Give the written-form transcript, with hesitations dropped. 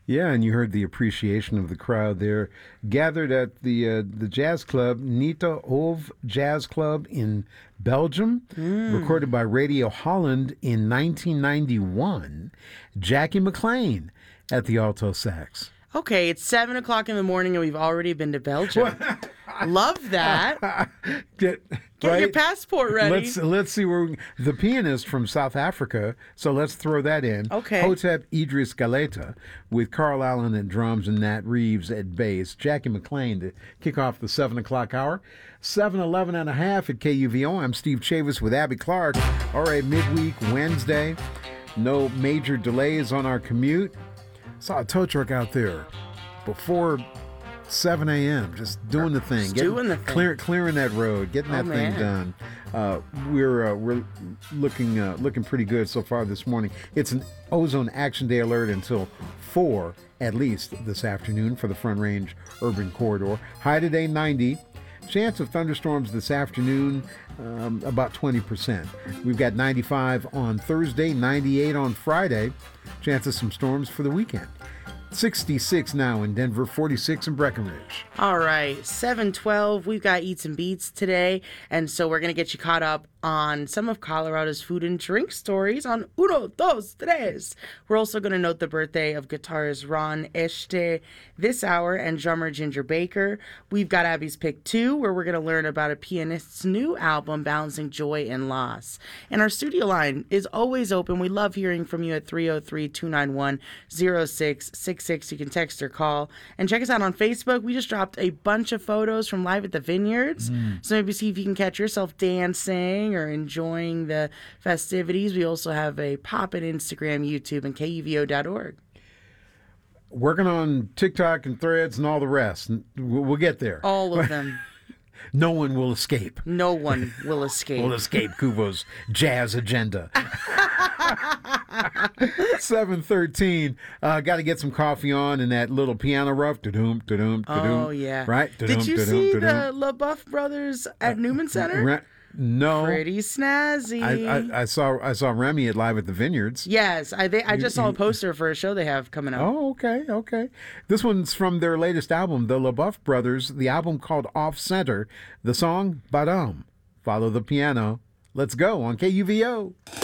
Yeah, and you heard the appreciation of the crowd there, gathered at the jazz club Nita Ove Jazz Club in Belgium, recorded by Radio Holland in 1991. Jackie McLean at the alto sax. Okay, it's 7 o'clock in the morning and we've already been to Belgium. Love that. Get your passport ready. Let's see where the pianist from South Africa. So let's throw that in. Okay. Hotep Idris Galeta with Carl Allen at drums and Nat Reeves at bass. Jackie McLean to kick off the 7 o'clock hour. 7:11 and a half at KUVO. I'm Steve Chavis with Abby Clark. All right, midweek Wednesday. No major delays on our commute. Saw a tow truck out there before 7 a.m. just doing the thing, clearing that road, getting that thing done. We're looking pretty good so far this morning. It's an ozone action day alert until 4 at least this afternoon for the Front Range Urban Corridor. High today 90. Chance of thunderstorms this afternoon, about 20%. We've got 95 on Thursday, 98 on Friday. Chance of some storms for the weekend. 66 now in Denver, 46 in Breckenridge. All right, 7:12. We've got Eats and Beats today, and so we're going to get you caught up on some of Colorado's food and drink stories on Uno, Dos, Tres. We're also going to note the birthday of guitarist Ron Este this hour and drummer Ginger Baker. We've got Abby's Pick 2, where we're going to learn about a pianist's new album, Balancing Joy and Loss. And our studio line is always open. We love hearing from you at 303-291-0666. You can text or call. And check us out on Facebook. We just dropped a bunch of photos from Live at the Vineyards. So maybe see if you can catch yourself dancing or enjoying the festivities. We also have a pop-in Instagram, YouTube, and KUVO.org. Working on TikTok and Threads and all the rest. We'll get there. All of them. No one will escape. No one will escape. Will escape Kuvo's jazz agenda. 7:13. Got to get some coffee on and that little piano rough. Oh, yeah. Right? Did you see the LaBeouf brothers at Newman Center? No. Pretty snazzy. I saw Remy at Live at the Vineyards. Yes, I just saw a poster for a show they have coming up. Oh, okay. This one's from their latest album, the LaBeouf Brothers, the album called Off Center, the song Badam. Follow the piano. Let's go on KUVO.